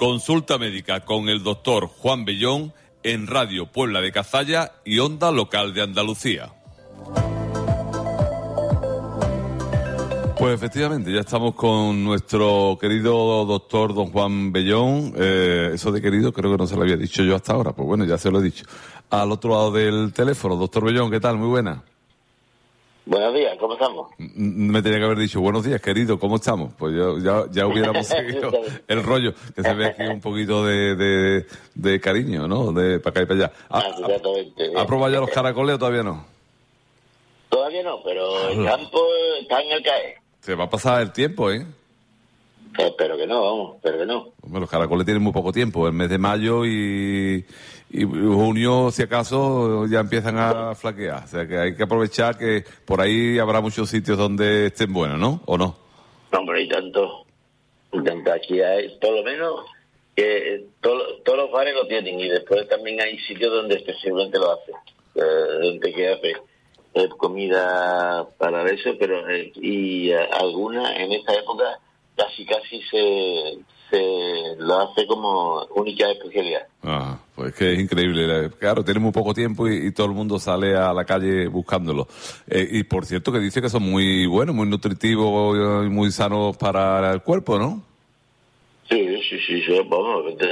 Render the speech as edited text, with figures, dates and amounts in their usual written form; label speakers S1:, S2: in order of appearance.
S1: Consulta médica con el doctor Juan Bellón en Radio Puebla de Cazalla y Onda Local de Andalucía. Pues efectivamente, ya estamos con nuestro querido doctor don Juan Bellón. Eso de querido creo que no se lo había dicho yo hasta ahora, pues bueno, ya se lo he dicho. Al otro lado del teléfono, doctor Bellón, ¿qué tal? Muy buena.
S2: Buenos días, ¿cómo estamos?
S1: Me tenía que haber dicho, buenos días, querido, ¿cómo estamos? Pues ya hubiéramos seguido el rollo, que se ve aquí un poquito de cariño, ¿no? De para acá y para allá.
S2: Exactamente.
S1: ¿Ha probado ya los caracoles o todavía no?
S2: Todavía no, pero el campo está en el CAE.
S1: Se va a pasar el tiempo, ¿eh?
S2: Espero que no, vamos, espero que no.
S1: Hombre, los caracoles tienen muy poco tiempo, el mes de mayo y junio, si acaso, ya empiezan a flaquear. O sea, que hay que aprovechar que por ahí habrá muchos sitios donde estén buenos, ¿no? ¿O no?
S2: No, hombre, hay tanto. Aquí hay, por lo menos, que todos los bares lo tienen. Y después también hay sitios donde especialmente lo hacen. Donde que hace comida para eso, pero alguna en esta época casi se lo hace como única especialidad.
S1: Pues que es increíble. Claro, tiene muy poco tiempo y todo el mundo sale a la calle buscándolo. Y por cierto que dice que son muy buenos, muy nutritivos y muy sanos para el cuerpo, ¿no?
S2: Sí, vamos,